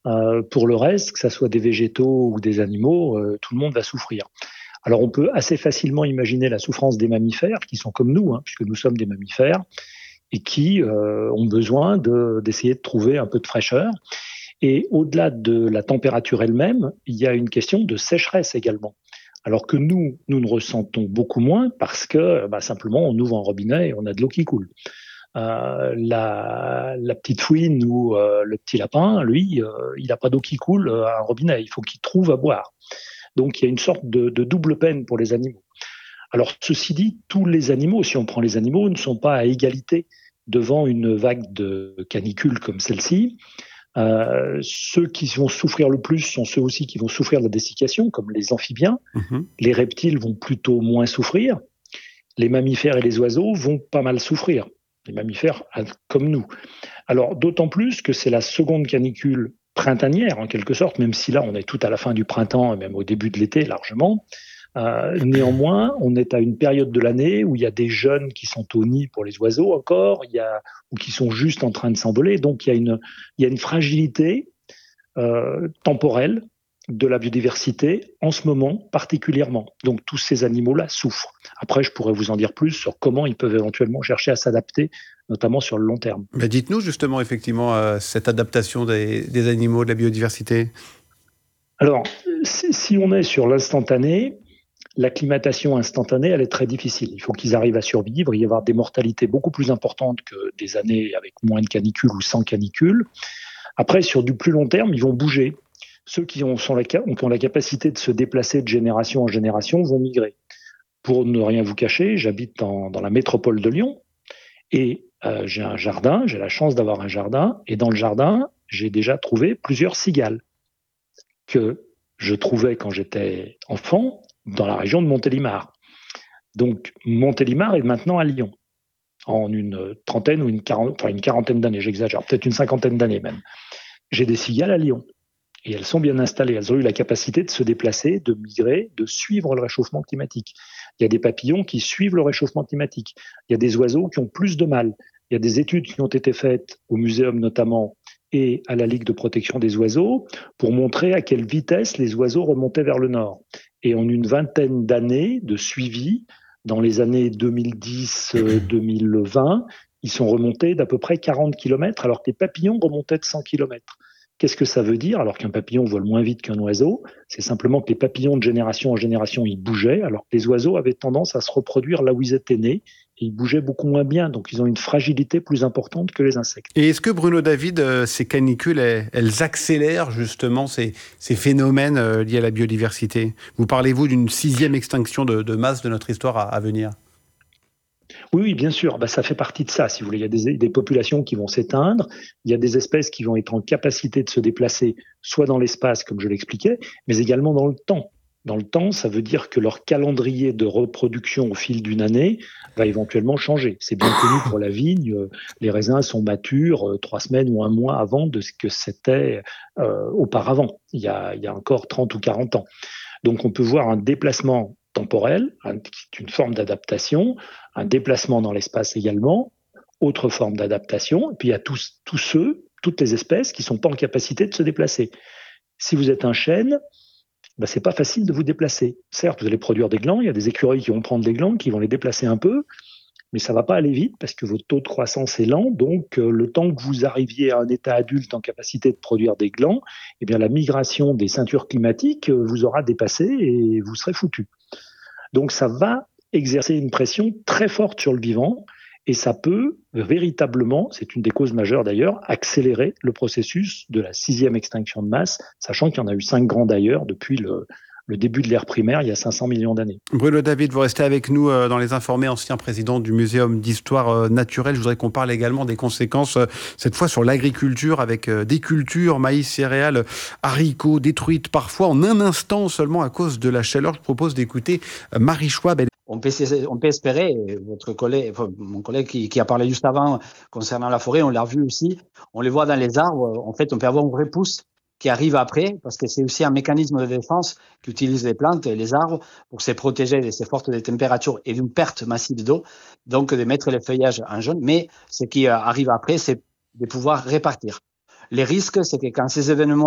Pour le reste, que ça soit des végétaux ou des animaux, tout le monde va souffrir. Alors on peut assez facilement imaginer la souffrance des mammifères, qui sont comme nous, puisque nous sommes des mammifères, et qui ont besoin d'essayer de trouver un peu de fraîcheur. Et au-delà de la température elle-même, il y a une question de sécheresse également. Alors que nous ne ressentons beaucoup moins parce que simplement on ouvre un robinet et on a de l'eau qui coule. La petite fouine ou le petit lapin, lui, il n'a pas d'eau qui coule à un robinet, il faut qu'il trouve à boire. Donc il y a une sorte de double peine pour les animaux. Alors ceci dit, tous les animaux, si on prend les animaux, ne sont pas à égalité devant une vague de canicule comme celle-ci. Ceux qui vont souffrir le plus sont ceux aussi qui vont souffrir de la dessiccation, comme les amphibiens. Les reptiles vont plutôt moins souffrir. Les mammifères et les oiseaux vont pas mal souffrir. Les mammifères comme nous. Alors d'autant plus que c'est la seconde canicule printanière, en quelque sorte, même si là on est tout à la fin du printemps et même au début de l'été largement. Néanmoins, on est à une période de l'année où il y a des jeunes qui sont au nid pour les oiseaux encore, ou qui sont juste en train de s'envoler. Donc il y a une fragilité temporelle de la biodiversité en ce moment particulièrement. Donc tous ces animaux-là souffrent. Après, je pourrais vous en dire plus sur comment ils peuvent éventuellement chercher à s'adapter, notamment sur le long terme. Mais dites-nous justement effectivement cette adaptation des animaux, de la biodiversité. Alors, si on est sur l'instantané, l'acclimatation instantanée, elle est très difficile. Il faut qu'ils arrivent à survivre. Il va y avoir des mortalités beaucoup plus importantes que des années avec moins de canicules ou sans canicule. Après, sur du plus long terme, ils vont bouger. Ceux qui ont la capacité de se déplacer de génération en génération vont migrer. Pour ne rien vous cacher, j'habite dans la métropole de Lyon et j'ai un jardin, j'ai la chance d'avoir un jardin, et dans le jardin, j'ai déjà trouvé plusieurs cigales que je trouvais quand j'étais enfant dans la région de Montélimar. Donc Montélimar est maintenant à Lyon, en une trentaine ou une quarantaine d'années, j'exagère, peut-être une cinquantaine d'années même. J'ai des cigales à Lyon. Et elles sont bien installées. Elles ont eu la capacité de se déplacer, de migrer, de suivre le réchauffement climatique. Il y a des papillons qui suivent le réchauffement climatique. Il y a des oiseaux qui ont plus de mal. Il y a des études qui ont été faites au muséum notamment et à la Ligue de protection des oiseaux pour montrer à quelle vitesse les oiseaux remontaient vers le nord. Et en une vingtaine d'années de suivi, dans les années 2010-2020, ils sont remontés d'à peu près 40 km, alors que les papillons remontaient de 100 km. Qu'est-ce que ça veut dire? Alors qu'un papillon vole moins vite qu'un oiseau, c'est simplement que les papillons de génération en génération, ils bougeaient, alors que les oiseaux avaient tendance à se reproduire là où ils étaient nés, et ils bougeaient beaucoup moins bien, donc ils ont une fragilité plus importante que les insectes. Et est-ce que, Bruno David, ces canicules, elles accélèrent justement ces phénomènes liés à la biodiversité? Vous parlez-vous d'une 6e extinction de masse de notre histoire à venir? Oui, bien sûr, ça fait partie de ça, si vous voulez. Il y a des populations qui vont s'éteindre, il y a des espèces qui vont être en capacité de se déplacer, soit dans l'espace, comme je l'expliquais, mais également dans le temps. Dans le temps, ça veut dire que leur calendrier de reproduction au fil d'une année va éventuellement changer. C'est bien connu pour la vigne, les raisins sont matures 3 semaines ou un mois avant de ce que c'était auparavant, il y a encore 30 ou 40 ans. Donc on peut voir un déplacement temporel, qui est une forme d'adaptation, un déplacement dans l'espace également, autre forme d'adaptation, et puis il y a toutes les espèces qui ne sont pas en capacité de se déplacer. Si vous êtes un chêne, c'est pas facile de vous déplacer. Certes, vous allez produire des glands, il y a des écureuils qui vont prendre des glands, qui vont les déplacer un peu, mais ça va pas aller vite parce que votre taux de croissance est lent, donc le temps que vous arriviez à un état adulte en capacité de produire des glands, eh bien la migration des ceintures climatiques vous aura dépassé et vous serez foutu. Donc ça va exercer une pression très forte sur le vivant et ça peut véritablement, c'est une des causes majeures d'ailleurs, accélérer le processus de la 6e extinction de masse, sachant qu'il y en a eu 5 grands d'ailleurs depuis le début de l'ère primaire, il y a 500 millions d'années. Bruno David, vous restez avec nous dans Les Informés, ancien président du Muséum d'histoire naturelle. Je voudrais qu'on parle également des conséquences, cette fois sur l'agriculture, avec des cultures, maïs, céréales, haricots, détruites parfois en un instant seulement à cause de la chaleur. Je propose d'écouter Marie Schwab. On peut espérer, mon collègue qui a parlé juste avant concernant la forêt, on l'a vu aussi, on les voit dans les arbres, en fait on peut avoir une repousse qui arrive après, parce que c'est aussi un mécanisme de défense qu'utilisent les plantes et les arbres pour se protéger de ces fortes températures et d'une perte massive d'eau, donc de mettre les feuillages en jaune. Mais ce qui arrive après, c'est de pouvoir répartir. Les risques, c'est que quand ces événements